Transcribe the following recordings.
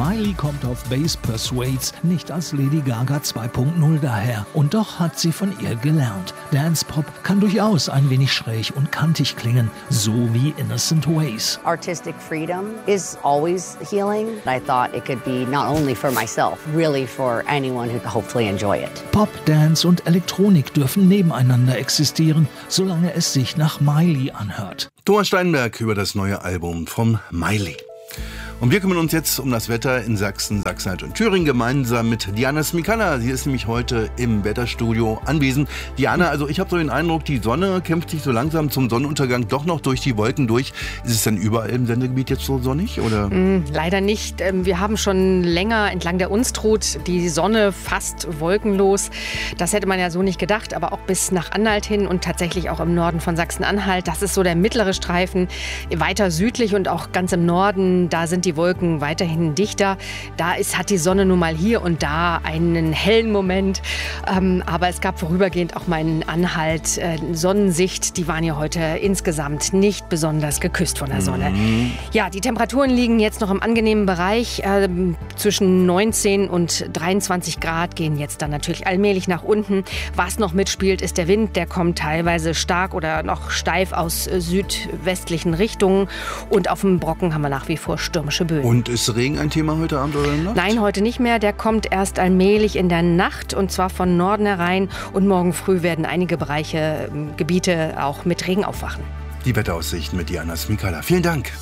Miley kommt auf Bass Persuades nicht als Lady Gaga 2.0 daher. Und doch hat sie von ihr gelernt. Dance-Pop kann durchaus ein wenig schräg und kantig klingen, so wie Innocent Ways. Artistic freedom is always healing. I thought it could be not only for myself, really for anyone who could hopefully enjoy it. Pop, Dance und Elektronik dürfen nebeneinander existieren, solange es sich nach Miley anhört. Thomas Steinberg über das neue Album von Miley. Und wir kümmern uns jetzt um das Wetter in Sachsen, Sachsen-Anhalt und Thüringen gemeinsam mit Diana Smikalla. Sie ist nämlich heute im Wetterstudio anwesend. Diana, also ich habe so den Eindruck, die Sonne kämpft sich so langsam zum Sonnenuntergang doch noch durch die Wolken durch. Ist es denn überall im Sendegebiet jetzt so sonnig, oder? Leider nicht. Wir haben schon länger entlang der Unstrut die Sonne fast wolkenlos. Das hätte man ja so nicht gedacht, aber auch bis nach Anhalt hin und tatsächlich auch im Norden von Sachsen-Anhalt. Das ist so der mittlere Streifen. Weiter südlich und auch ganz im Norden, da sind die Wolken weiterhin dichter. Da hat die Sonne nun mal hier und da einen hellen Moment. Aber es gab vorübergehend auch mal einen Anhalt. Sonnensicht, die waren ja heute insgesamt nicht besonders geküsst von der Sonne. Ja, die Temperaturen liegen jetzt noch im angenehmen Bereich. Zwischen 19 und 23 Grad gehen jetzt dann natürlich allmählich nach unten. Was noch mitspielt, ist der Wind. Der kommt teilweise stark oder noch steif aus südwestlichen Richtungen. Und auf dem Brocken haben wir nach wie vor stürmische Böen. Und ist Regen ein Thema heute Abend oder Nacht? Nein, heute nicht mehr. Der kommt erst allmählich in der Nacht und zwar von Norden herein. Und morgen früh werden einige Bereiche, Gebiete auch mit Regen aufwachen. Die Wetteraussichten mit Diana Smikalla. Vielen Dank.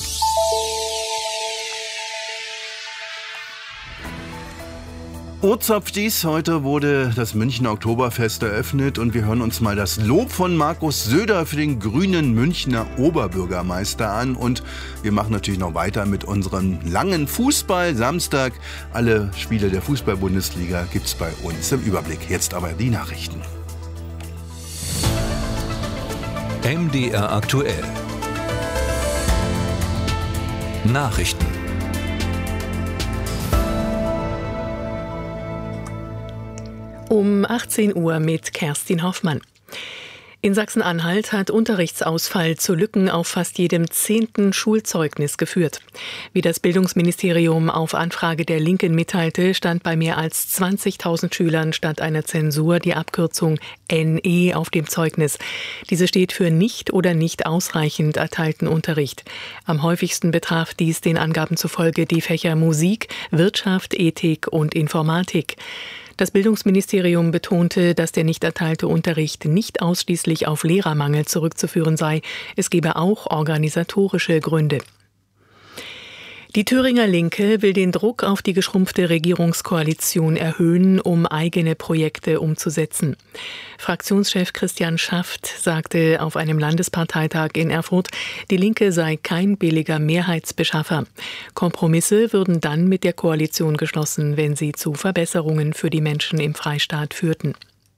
Ozapf dies, heute wurde das Münchner Oktoberfest eröffnet und wir hören uns mal das Lob von Markus Söder für den grünen Münchner Oberbürgermeister an und wir machen natürlich noch weiter mit unserem langen Fußball-Samstag. Alle Spiele der Fußball-Bundesliga gibt's bei uns im Überblick. Jetzt aber die Nachrichten. MDR aktuell. Nachrichten. Um 18 Uhr mit Kerstin Hoffmann. In Sachsen-Anhalt hat Unterrichtsausfall zu Lücken auf fast jedem 10. Schulzeugnis geführt. Wie das Bildungsministerium auf Anfrage der Linken mitteilte, stand bei mehr als 20.000 Schülern statt einer Zensur die Abkürzung NE auf dem Zeugnis. Diese steht für nicht oder nicht ausreichend erteilten Unterricht. Am häufigsten betraf dies den Angaben zufolge die Fächer Musik, Wirtschaft, Ethik und Informatik. Das Bildungsministerium betonte, dass der nicht erteilte Unterricht nicht ausschließlich auf Lehrermangel zurückzuführen sei. Es gebe auch organisatorische Gründe. Die Thüringer Linke will den Druck auf die geschrumpfte Regierungskoalition erhöhen, um eigene Projekte umzusetzen. Fraktionschef Christian Schaft sagte auf einem Landesparteitag in Erfurt, die Linke sei kein billiger Mehrheitsbeschaffer. Kompromisse würden dann mit der Koalition geschlossen, wenn sie zu Verbesserungen für die Menschen im Freistaat führten.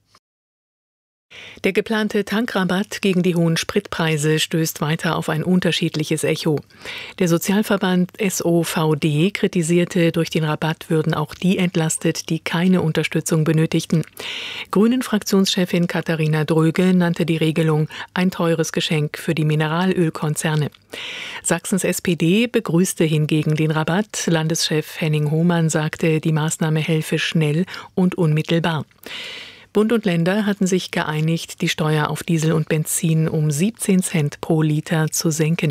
Der geplante Tankrabatt gegen die hohen Spritpreise stößt weiter auf ein unterschiedliches Echo. Der Sozialverband SOVD kritisierte, durch den Rabatt würden auch die entlastet, die keine Unterstützung benötigten. Grünen-Fraktionschefin Katharina Dröge nannte die Regelung ein teures Geschenk für die Mineralölkonzerne. Sachsens SPD begrüßte hingegen den Rabatt. Landeschef Henning Hohmann sagte, die Maßnahme helfe schnell und unmittelbar. Bund und Länder hatten sich geeinigt, die Steuer auf Diesel und Benzin um 17 Cent pro Liter zu senken.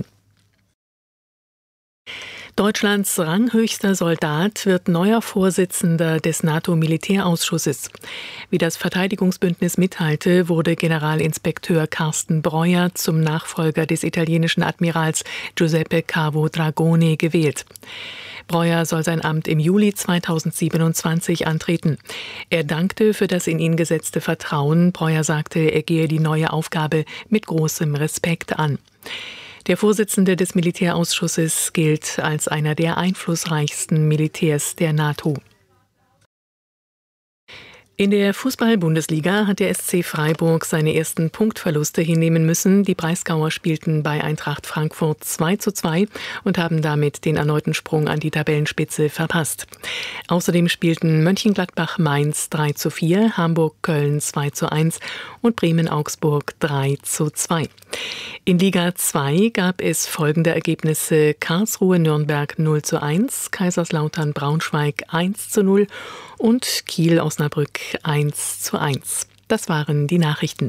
Deutschlands ranghöchster Soldat wird neuer Vorsitzender des NATO-Militärausschusses. Wie das Verteidigungsbündnis mitteilte, wurde Generalinspekteur Carsten Breuer zum Nachfolger des italienischen Admirals Giuseppe Cavo Dragone gewählt. Breuer soll sein Amt im Juli 2027 antreten. Er dankte für das in ihn gesetzte Vertrauen. Breuer sagte, er gehe die neue Aufgabe mit großem Respekt an. Der Vorsitzende des Militärausschusses gilt als einer der einflussreichsten Militärs der NATO. In der Fußball-Bundesliga hat der SC Freiburg seine ersten Punktverluste hinnehmen müssen. Die Breisgauer spielten bei Eintracht Frankfurt 2:2 und haben damit den erneuten Sprung an die Tabellenspitze verpasst. Außerdem spielten Mönchengladbach-Mainz 3:4, Hamburg-Köln 2:1 und Bremen-Augsburg 3:2. In Liga 2 gab es folgende Ergebnisse: Karlsruhe-Nürnberg 0:1, Kaiserslautern-Braunschweig 1:0 und Kiel-Osnabrück 1:1. Das waren die Nachrichten.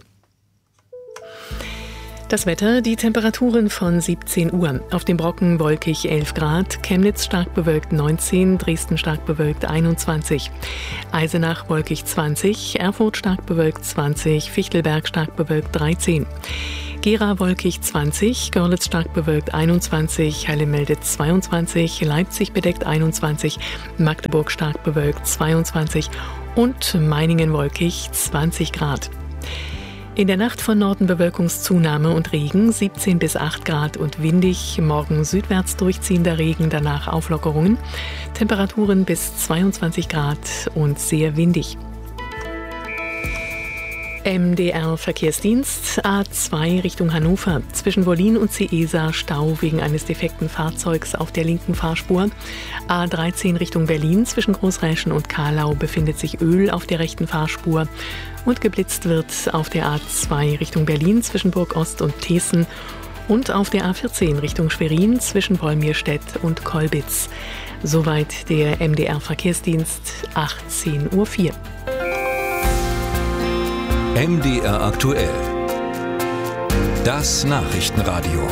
Das Wetter, die Temperaturen von 17 Uhr. Auf dem Brocken wolkig 11 Grad, Chemnitz stark bewölkt 19, Dresden stark bewölkt 21, Eisenach wolkig 20, Erfurt stark bewölkt 20, Fichtelberg stark bewölkt 13. Gera wolkig 20, Görlitz stark bewölkt 21, Heilemelde 22, Leipzig bedeckt 21, Magdeburg stark bewölkt 22 und Meiningen wolkig 20 Grad. In der Nacht von Norden Bewölkungszunahme und Regen, 17 bis 8 Grad und windig. Morgen südwärts durchziehender Regen, danach Auflockerungen. Temperaturen bis 22 Grad und sehr windig. MDR-Verkehrsdienst A2 Richtung Hannover. Zwischen Wollin und Ciesa Stau wegen eines defekten Fahrzeugs auf der linken Fahrspur. A13 Richtung Berlin. Zwischen Großräschen und Kahlau befindet sich Öl auf der rechten Fahrspur. Und geblitzt wird auf der A2 Richtung Berlin zwischen Burg Ost und Teessen. Und auf der A14 Richtung Schwerin zwischen Wolmirstedt und Kolbitz. Soweit der MDR-Verkehrsdienst, 18:04 Uhr. MDR aktuell. Das Nachrichtenradio.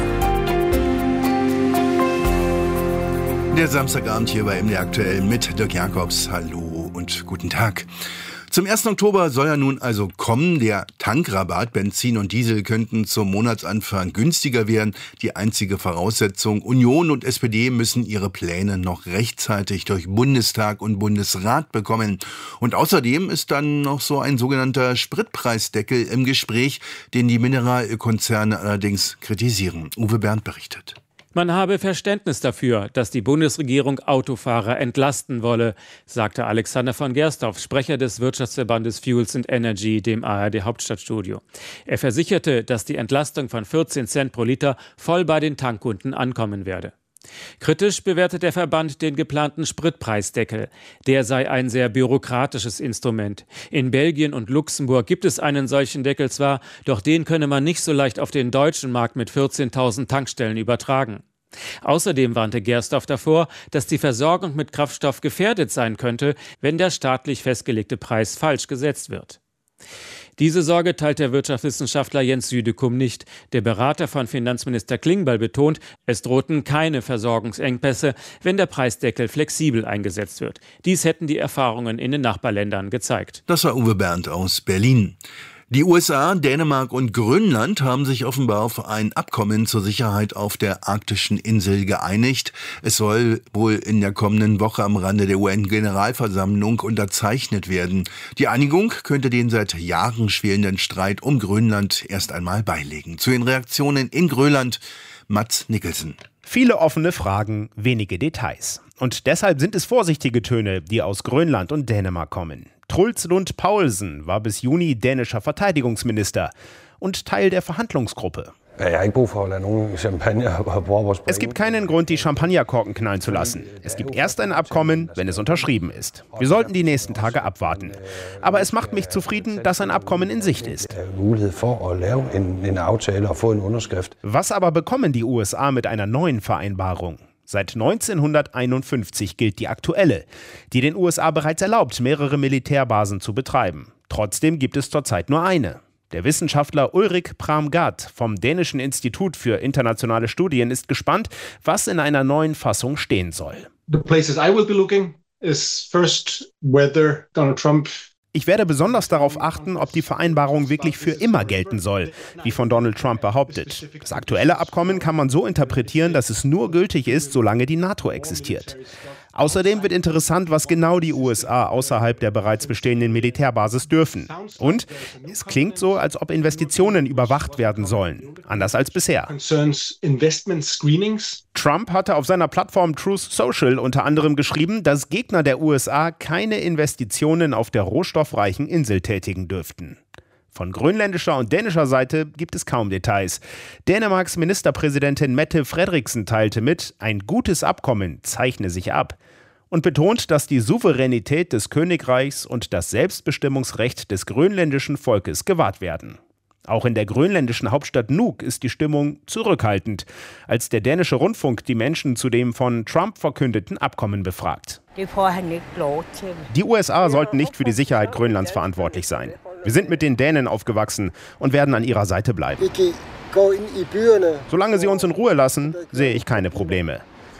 Der Samstagabend hier bei MDR aktuell mit Dirk Jakobs. Hallo und guten Tag. Zum 1. Oktober soll er nun also kommen. Der Tankrabatt, Benzin und Diesel könnten zum Monatsanfang günstiger werden. Die einzige Voraussetzung: Union und SPD müssen ihre Pläne noch rechtzeitig durch Bundestag und Bundesrat bekommen. Und außerdem ist dann noch so ein sogenannter Spritpreisdeckel im Gespräch, den die Mineralölkonzerne allerdings kritisieren. Uwe Bernd berichtet. Man habe Verständnis dafür, dass die Bundesregierung Autofahrer entlasten wolle, sagte Alexander von Gersdorf, Sprecher des Wirtschaftsverbandes Fuels and Energy, dem ARD Hauptstadtstudio. Er versicherte, dass die Entlastung von 14 Cent pro Liter voll bei den Tankkunden ankommen werde. Kritisch bewertet der Verband den geplanten Spritpreisdeckel. Der sei ein sehr bürokratisches Instrument. In Belgien und Luxemburg gibt es einen solchen Deckel zwar, doch den könne man nicht so leicht auf den deutschen Markt mit 14.000 Tankstellen übertragen. Außerdem warnte Gersdorf davor, dass die Versorgung mit Kraftstoff gefährdet sein könnte, wenn der staatlich festgelegte Preis falsch gesetzt wird. Diese Sorge teilt der Wirtschaftswissenschaftler Jens Südekum nicht. Der Berater von Finanzminister Klingbeil betont, es drohten keine Versorgungsengpässe, wenn der Preisdeckel flexibel eingesetzt wird. Dies hätten die Erfahrungen in den Nachbarländern gezeigt. Das war Uwe Bernd aus Berlin. Die USA, Dänemark und Grönland haben sich offenbar auf ein Abkommen zur Sicherheit auf der arktischen Insel geeinigt. Es soll wohl in der kommenden Woche am Rande der UN-Generalversammlung unterzeichnet werden. Die Einigung könnte den seit Jahren schwelenden Streit um Grönland erst einmal beilegen. Zu den Reaktionen in Grönland, Mats Nicholson. Viele offene Fragen, wenige Details. Und deshalb sind es vorsichtige Töne, die aus Grönland und Dänemark kommen. Truls Lund Poulsen war bis Juni dänischer Verteidigungsminister und Teil der Verhandlungsgruppe. Es gibt keinen Grund, die Champagnerkorken knallen zu lassen. Es gibt erst ein Abkommen, wenn es unterschrieben ist. Wir sollten die nächsten Tage abwarten. Aber es macht mich zufrieden, dass ein Abkommen in Sicht ist. Was aber bekommen die USA mit einer neuen Vereinbarung? Seit 1951 gilt die aktuelle, die den USA bereits erlaubt, mehrere Militärbasen zu betreiben. Trotzdem gibt es zurzeit nur eine. Der Wissenschaftler Ulrik Pram-Gad vom Dänischen Institut für internationale Studien ist gespannt, was in einer neuen Fassung stehen soll. The places I will be looking is first whether Donald Trump. Ich werde besonders darauf achten, ob die Vereinbarung wirklich für immer gelten soll, wie von Donald Trump behauptet. Das aktuelle Abkommen kann man so interpretieren, dass es nur gültig ist, solange die NATO existiert. Außerdem wird interessant, was genau die USA außerhalb der bereits bestehenden Militärbasis dürfen. Und es klingt so, als ob Investitionen überwacht werden sollen. Anders als bisher. Trump hatte auf seiner Plattform Truth Social unter anderem geschrieben, dass Gegner der USA keine Investitionen auf der rohstoffreichen Insel tätigen dürften. Von grönländischer und dänischer Seite gibt es kaum Details. Dänemarks Ministerpräsidentin Mette Frederiksen teilte mit, ein gutes Abkommen zeichne sich ab und betont, dass die Souveränität des Königreichs und das Selbstbestimmungsrecht des grönländischen Volkes gewahrt werden. Auch in der grönländischen Hauptstadt Nuuk ist die Stimmung zurückhaltend, als der dänische Rundfunk die Menschen zu dem von Trump verkündeten Abkommen befragt. Die USA sollten nicht für die Sicherheit Grönlands verantwortlich sein. Wir sind mit den Dänen aufgewachsen und werden an ihrer Seite bleiben. Solange sie uns in Ruhe lassen, sehe ich keine Probleme.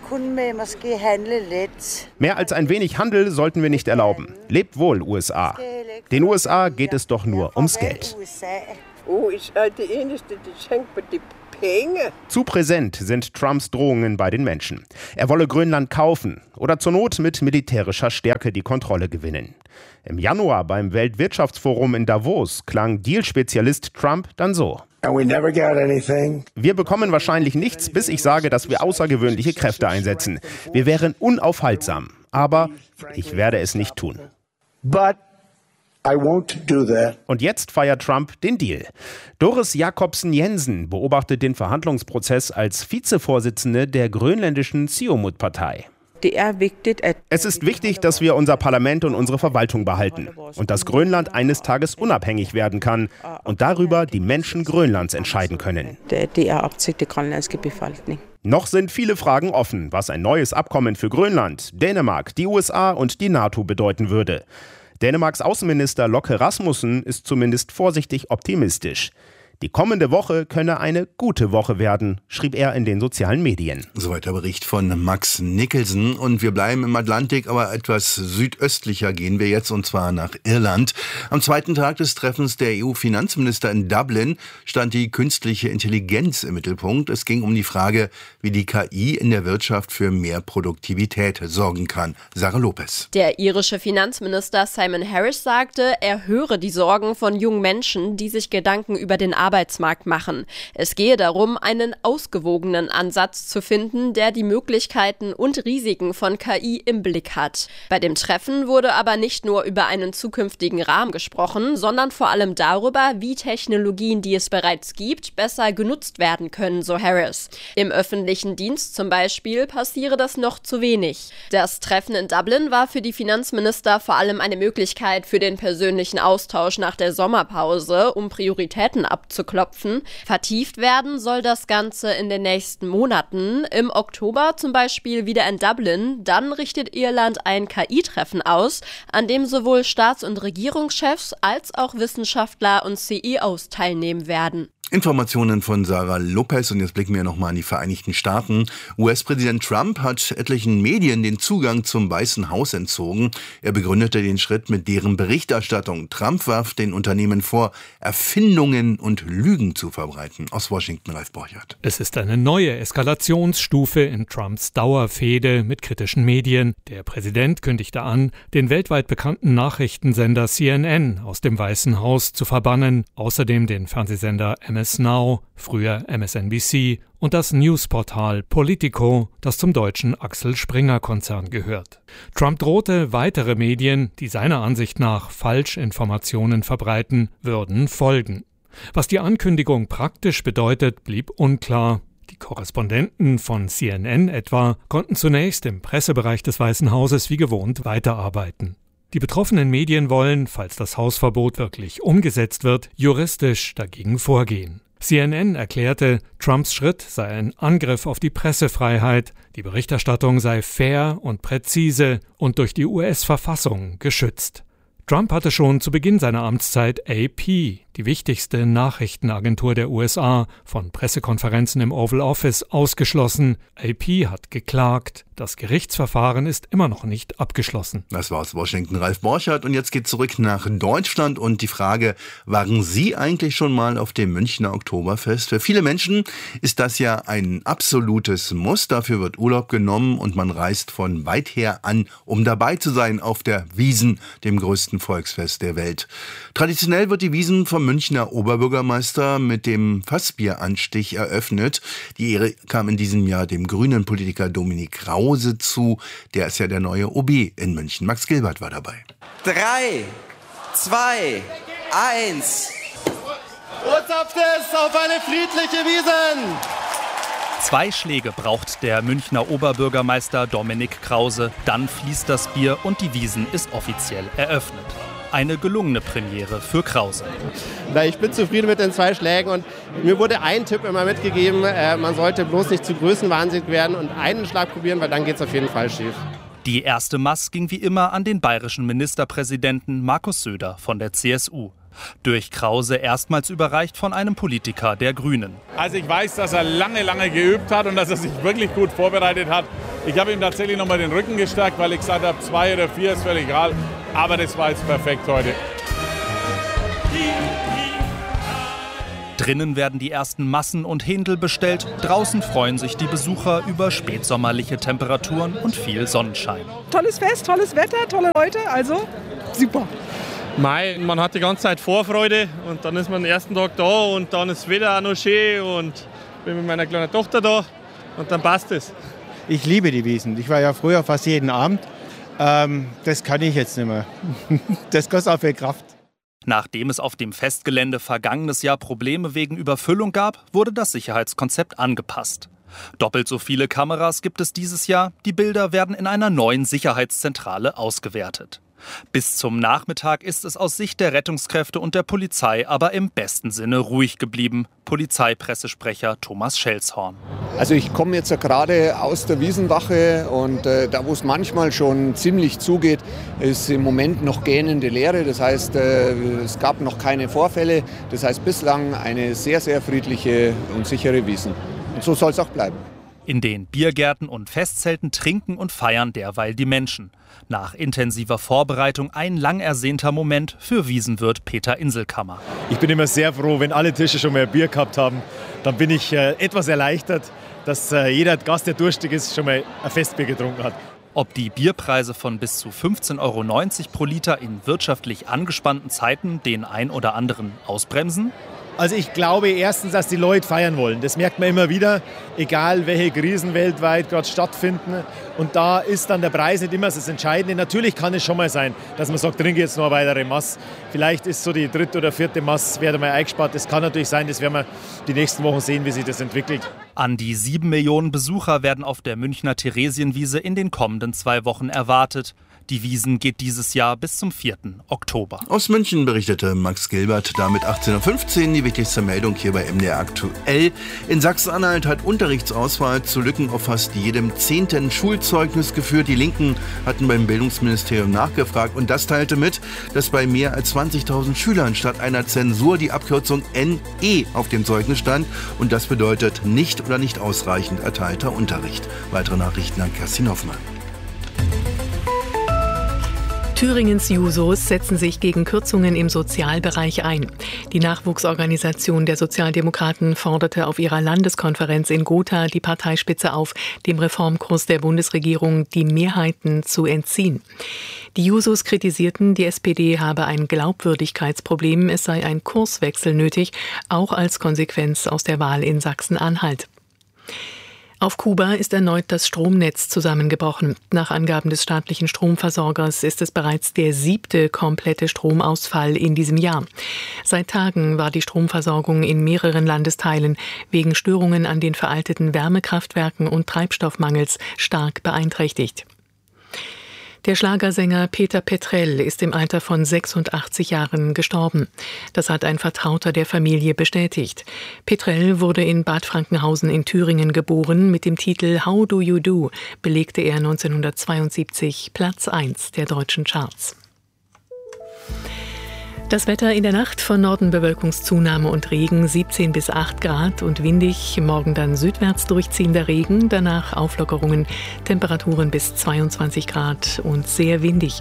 Mehr als ein wenig Handel sollten wir nicht erlauben. Lebt wohl, USA. Den USA geht es doch nur ums Geld. Zu präsent sind Trumps Drohungen bei den Menschen. Er wolle Grönland kaufen oder zur Not mit militärischer Stärke die Kontrolle gewinnen. Im Januar beim Weltwirtschaftsforum in Davos klang Deal-Spezialist Trump dann so. Wir bekommen wahrscheinlich nichts, bis ich sage, dass wir außergewöhnliche Kräfte einsetzen. Wir wären unaufhaltsam, aber ich werde es nicht tun. Und jetzt feiert Trump den Deal. Doris Jakobsen-Jensen beobachtet den Verhandlungsprozess als Vizevorsitzende der grönländischen Siumut-Partei. Es ist wichtig, dass wir unser Parlament und unsere Verwaltung behalten und dass Grönland eines Tages unabhängig werden kann und darüber die Menschen Grönlands entscheiden können. Noch sind viele Fragen offen, was ein neues Abkommen für Grönland, Dänemark, die USA und die NATO bedeuten würde. Dänemarks Außenminister Locke Rasmussen ist zumindest vorsichtig optimistisch. Die kommende Woche könne eine gute Woche werden, schrieb er in den sozialen Medien. Soweit der Bericht von Max Nicholson. Und wir bleiben im Atlantik, aber etwas südöstlicher gehen wir jetzt, und zwar nach Irland. Am zweiten Tag des Treffens der EU-Finanzminister in Dublin stand die künstliche Intelligenz im Mittelpunkt. Es ging um die Frage, wie die KI in der Wirtschaft für mehr Produktivität sorgen kann. Sarah Lopez. Der irische Finanzminister Simon Harris sagte, er höre die Sorgen von jungen Menschen, die sich Gedanken über den Arbeitsmarkt machen. Es gehe darum, einen ausgewogenen Ansatz zu finden, der die Möglichkeiten und Risiken von KI im Blick hat. Bei dem Treffen wurde aber nicht nur über einen zukünftigen Rahmen gesprochen, sondern vor allem darüber, wie Technologien, die es bereits gibt, besser genutzt werden können, so Harris. Im öffentlichen Dienst zum Beispiel passiere das noch zu wenig. Das Treffen in Dublin war für die Finanzminister vor allem eine Möglichkeit für den persönlichen Austausch nach der Sommerpause, um Prioritäten abzuklopfen. Vertieft werden soll das Ganze in den nächsten Monaten. Im Oktober zum Beispiel wieder in Dublin. Dann richtet Irland ein KI-Treffen aus, an dem sowohl Staats- und Regierungschefs als auch Wissenschaftler und CEOs teilnehmen werden. Informationen von Sarah Lopez, und jetzt blicken wir nochmal an die Vereinigten Staaten. US-Präsident Trump hat etlichen Medien den Zugang zum Weißen Haus entzogen. Er begründete den Schritt mit deren Berichterstattung. Trump warf den Unternehmen vor, Erfindungen und Lügen zu verbreiten. Aus Washington, Ralf Borchert. Es ist eine neue Eskalationsstufe in Trumps Dauerfehde mit kritischen Medien. Der Präsident kündigte an, den weltweit bekannten Nachrichtensender CNN aus dem Weißen Haus zu verbannen, außerdem den Fernsehsender MS Now, früher MSNBC, und das Newsportal Politico, das zum deutschen Axel Springer-Konzern gehört. Trump drohte, weitere Medien, die seiner Ansicht nach Falschinformationen verbreiten, würden folgen. Was die Ankündigung praktisch bedeutet, blieb unklar. Die Korrespondenten von CNN etwa konnten zunächst im Pressebereich des Weißen Hauses wie gewohnt weiterarbeiten. Die betroffenen Medien wollen, falls das Hausverbot wirklich umgesetzt wird, juristisch dagegen vorgehen. CNN erklärte, Trumps Schritt sei ein Angriff auf die Pressefreiheit, die Berichterstattung sei fair und präzise und durch die US-Verfassung geschützt. Trump hatte schon zu Beginn seiner Amtszeit AP, die wichtigste Nachrichtenagentur der USA, von Pressekonferenzen im Oval Office ausgeschlossen. AP hat geklagt. Das Gerichtsverfahren ist immer noch nicht abgeschlossen. Das war aus Washington Ralf Borchardt. Und jetzt geht zurück nach Deutschland und die Frage, waren Sie eigentlich schon mal auf dem Münchner Oktoberfest? Für viele Menschen ist das ja ein absolutes Muss. Dafür wird Urlaub genommen und man reist von weit her an, um dabei zu sein auf der Wiesn, dem größten Volksfest der Welt. Traditionell wird die Wiesn vom Münchner Oberbürgermeister mit dem Fassbieranstich eröffnet. Die Ehre kam in diesem Jahr dem grünen Politiker Dominik Krause zu. Der ist ja der neue OB in München. Max Gilbert war dabei. 3, 2, 1. Urzapft es auf eine friedliche Wiesn! 2 Schläge braucht der Münchner Oberbürgermeister Dominik Krause. Dann fließt das Bier und die Wiesn ist offiziell eröffnet. Eine gelungene Premiere für Krause. Ich bin zufrieden mit den 2 Schlägen und mir wurde ein Tipp immer mitgegeben, man sollte bloß nicht zu größenwahnsinnig werden und einen Schlag probieren, weil dann geht es auf jeden Fall schief. Die erste Maß ging wie immer an den bayerischen Ministerpräsidenten Markus Söder von der CSU. Durch Krause erstmals überreicht von einem Politiker der Grünen. Also ich weiß, dass er lange geübt hat und dass er sich wirklich gut vorbereitet hat. Ich habe ihm tatsächlich nochmal den Rücken gestärkt, weil ich gesagt habe, 2 oder 4 ist völlig egal. Aber das war jetzt perfekt heute. Drinnen werden die ersten Massen und Händel bestellt. Draußen freuen sich die Besucher über spätsommerliche Temperaturen und viel Sonnenschein. Tolles Fest, tolles Wetter, tolle Leute, also super. Man hat die ganze Zeit Vorfreude und dann ist man den ersten Tag da und dann ist das Wetter auch noch schön und bin mit meiner kleinen Tochter da und dann passt es. Ich liebe die Wiesn. Ich war ja früher fast jeden Abend. Das kann ich jetzt nicht mehr. Das kostet auch viel Kraft. Nachdem es auf dem Festgelände vergangenes Jahr Probleme wegen Überfüllung gab, wurde das Sicherheitskonzept angepasst. Doppelt so viele Kameras gibt es dieses Jahr. Die Bilder werden in einer neuen Sicherheitszentrale ausgewertet. Bis zum Nachmittag ist es aus Sicht der Rettungskräfte und der Polizei aber im besten Sinne ruhig geblieben. Polizeipressesprecher Thomas Schelzhorn. Also ich komme jetzt gerade aus der Wiesenwache und da, wo es manchmal schon ziemlich zugeht, ist im Moment noch gähnende Leere. Das heißt, es gab noch keine Vorfälle. Das heißt, bislang eine sehr, sehr friedliche und sichere Wiesn. Und so soll es auch bleiben. In den Biergärten und Festzelten trinken und feiern derweil die Menschen. Nach intensiver Vorbereitung ein lang ersehnter Moment für Wiesenwirt Peter Inselkammer. Ich bin immer sehr froh, wenn alle Tische schon mal Bier gehabt haben. Dann bin ich etwas erleichtert, dass jeder Gast, der durstig ist, schon mal ein Festbier getrunken hat. Ob die Bierpreise von bis zu 15,90 € pro Liter in wirtschaftlich angespannten Zeiten den ein oder anderen ausbremsen? Also ich glaube erstens, dass die Leute feiern wollen. Das merkt man immer wieder, egal welche Krisen weltweit gerade stattfinden. Und da ist dann der Preis nicht immer das Entscheidende. Natürlich kann es schon mal sein, dass man sagt, trinke jetzt noch eine weitere Maß. Vielleicht ist so die 3. oder 4. Maß werde mal eingespart. Das kann natürlich sein, das werden wir die nächsten Wochen sehen, wie sich das entwickelt. An die 7 Millionen Besucher werden auf der Münchner Theresienwiese in den kommenden 2 Wochen erwartet. Die Wiesn geht dieses Jahr bis zum 4. Oktober. Aus München berichtete Max Gilbert, damit 18:15 Uhr die wichtigste Meldung hier bei MDR aktuell. In Sachsen-Anhalt hat Unterrichtsauswahl zu Lücken auf fast jedem 10. Schulzeugnis geführt. Die Linken hatten beim Bildungsministerium nachgefragt und das teilte mit, dass bei mehr als 20.000 Schülern statt einer Zensur die Abkürzung NE auf dem Zeugnis stand und das bedeutet nicht oder nicht ausreichend erteilter Unterricht. Weitere Nachrichten an Kerstin Hoffmann. Thüringens Jusos setzen sich gegen Kürzungen im Sozialbereich ein. Die Nachwuchsorganisation der Sozialdemokraten forderte auf ihrer Landeskonferenz in Gotha die Parteispitze auf, dem Reformkurs der Bundesregierung die Mehrheiten zu entziehen. Die Jusos kritisierten, die SPD habe ein Glaubwürdigkeitsproblem, es sei ein Kurswechsel nötig, auch als Konsequenz aus der Wahl in Sachsen-Anhalt. Auf Kuba ist erneut das Stromnetz zusammengebrochen. Nach Angaben des staatlichen Stromversorgers ist es bereits der 7. komplette Stromausfall in diesem Jahr. Seit Tagen war die Stromversorgung in mehreren Landesteilen wegen Störungen an den veralteten Wärmekraftwerken und Treibstoffmangels stark beeinträchtigt. Der Schlagersänger Peter Petrell ist im Alter von 86 Jahren gestorben. Das hat ein Vertrauter der Familie bestätigt. Petrell wurde in Bad Frankenhausen in Thüringen geboren. Mit dem Titel How Do You Do belegte er 1972 Platz 1 der deutschen Charts. Das Wetter in der Nacht: von Norden Bewölkungszunahme und Regen, 17 bis 8 Grad und windig. Morgen dann südwärts durchziehender Regen, danach Auflockerungen, Temperaturen bis 22 Grad und sehr windig.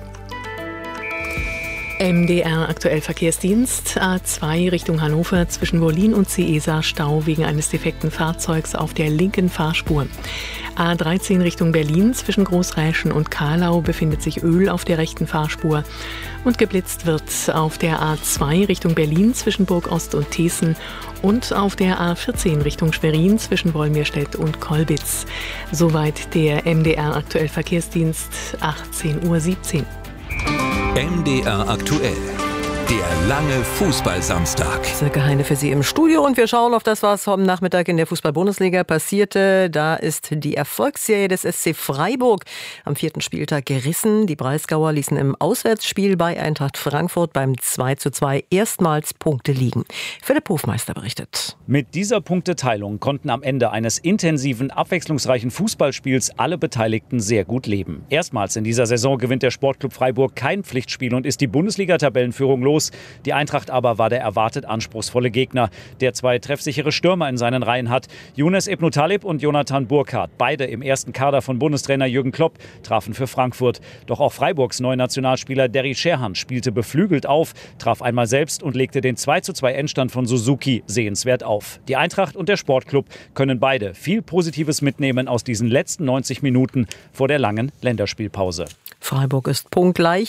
MDR aktuell Verkehrsdienst. A2 Richtung Hannover zwischen Wollin und Ciesa Stau wegen eines defekten Fahrzeugs auf der linken Fahrspur. A13 Richtung Berlin zwischen Großräschen und Kahlau befindet sich Öl auf der rechten Fahrspur. Und geblitzt wird auf der A2 Richtung Berlin zwischen Burgost und Thesen und auf der A14 Richtung Schwerin zwischen Wolmirstedt und Kolbitz. Soweit der MDR aktuell Verkehrsdienst, 18:17 Uhr. MDR aktuell. Der lange Fußballsamstag. Silke Heine für Sie im Studio und wir schauen auf das, was am Nachmittag in der Fußball-Bundesliga passierte. Da ist die Erfolgsserie des SC Freiburg am 4. Spieltag gerissen. Die Breisgauer ließen im Auswärtsspiel bei Eintracht Frankfurt beim 2:2 erstmals Punkte liegen. Philipp Hofmeister berichtet. Mit dieser Punkteteilung konnten am Ende eines intensiven, abwechslungsreichen Fußballspiels alle Beteiligten sehr gut leben. Erstmals in dieser Saison gewinnt der Sportclub Freiburg kein Pflichtspiel und ist die Bundesliga-Tabellenführung los. Die Eintracht aber war der erwartet anspruchsvolle Gegner, der 2 treffsichere Stürmer in seinen Reihen hat. Younes Ibn Talib und Jonathan Burkhardt, beide im ersten Kader von Bundestrainer Jürgen Klopp, trafen für Frankfurt. Doch auch Freiburgs neuer Nationalspieler Derry Sherhan spielte beflügelt auf, traf einmal selbst und legte den 2:2 Endstand von Suzuki sehenswert auf. Die Eintracht und der Sportclub können beide viel Positives mitnehmen aus diesen letzten 90 Minuten vor der langen Länderspielpause. Freiburg ist punktgleich